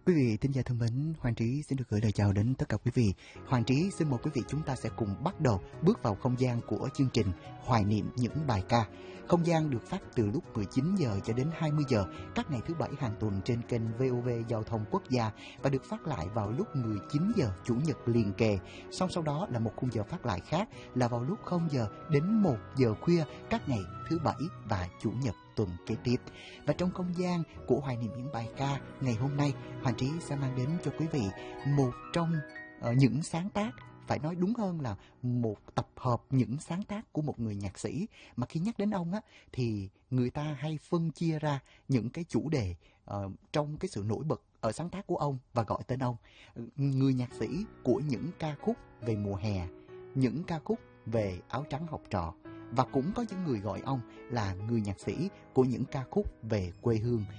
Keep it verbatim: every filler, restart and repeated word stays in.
Quý vị thính giả thân mến, Hoàng Trí xin được gửi lời chào đến tất cả quý vị. Hoàng Trí xin mời quý vị chúng ta sẽ cùng bắt đầu bước vào không gian của chương trình Hoài niệm những bài ca. Không gian được phát từ lúc mười chín giờ cho đến hai mươi giờ các ngày thứ bảy hàng tuần trên kênh vê o vê Giao thông Quốc gia và được phát lại vào lúc mười chín giờ Chủ nhật liền kề. Song sau đó là một khung giờ phát lại khác là vào lúc không giờ đến một giờ khuya các ngày thứ bảy và Chủ nhật tuần kế tiếp. Và trong không gian của Hoài niệm những bài ca ngày hôm nay, Hoàng Trí sẽ mang đến cho quý vị một trong uh, những sáng tác, phải nói đúng hơn là một tập hợp những sáng tác của một người nhạc sĩ mà khi nhắc đến ông á thì người ta hay phân chia ra những cái chủ đề uh, trong cái sự nổi bật ở sáng tác của ông và gọi tên ông. Người nhạc sĩ của những ca khúc về mùa hè, những ca khúc về áo trắng học trò, và cũng có những người gọi ông là người nhạc sĩ của những ca khúc về quê hương.